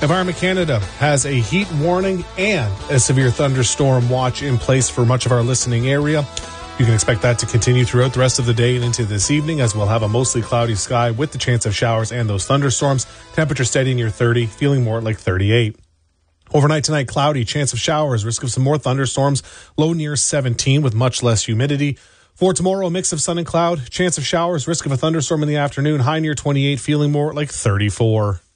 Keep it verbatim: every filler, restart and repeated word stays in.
Environment Canada has a heat warning and a severe thunderstorm watch in place for much of our listening area. You can expect that to continue throughout the rest of the day and into this evening, as we'll have a mostly cloudy sky with the chance of showers and those thunderstorms. Temperature steady near thirty, feeling more like thirty-eight. Overnight tonight, cloudy, chance of showers, risk of some more thunderstorms, low near seventeen with much less humidity. For tomorrow, a mix of sun and cloud, chance of showers, risk of a thunderstorm in the afternoon, high near twenty-eight, feeling more like thirty-four.